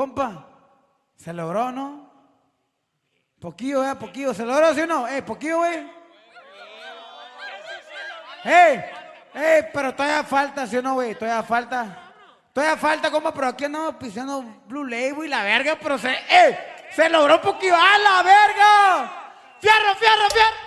compa. ¿Se logró, no? Poquillo, poquillo. ¿Se logró, sí o no? Poquillo, güey. Pero todavía falta, ¿sí o no, güey? Todavía falta, compa, pero aquí andamos pisando Blue Label y la verga, pero se logró poquillo. ¡A la verga! ¡Fierro, fierro, fierro!